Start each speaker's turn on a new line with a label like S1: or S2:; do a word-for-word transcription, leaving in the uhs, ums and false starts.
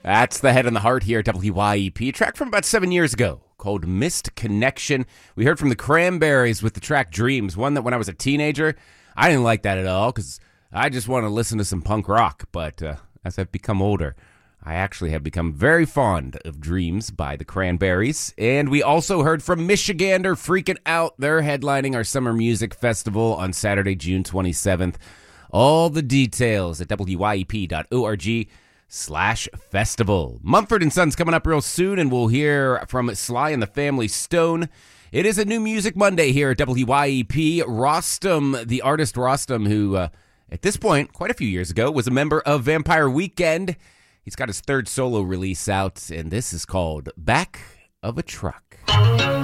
S1: That's the Head and the Heart here at W Y E P. A track from about seven years ago called Missed Connection. We heard from the Cranberries with the track Dreams, one that when I was a teenager, I didn't like that at all because I just want to listen to some punk rock. But uh, as I've become older, I actually have become very fond of Dreams by the Cranberries. And we also heard from Michigander Freaking Out. They're headlining our Summer Music Festival on Saturday, June twenty-seventh. All the details at W Y E P dot org slash festival. Mumford and Sons coming up real soon, and we'll hear from Sly and the Family Stone. It is a new Music Monday here at W Y E P. Rostam, the artist Rostam, who uh, at this point, quite a few years ago, was a member of Vampire Weekend. He's got his third solo release out, and this is called Back of a Truck.